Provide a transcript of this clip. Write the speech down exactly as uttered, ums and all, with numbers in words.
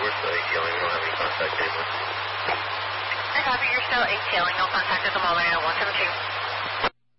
we're still ATLing. We don't have any contact anymore. I copy. You're still ATLing. No contact at the moment. one seven two.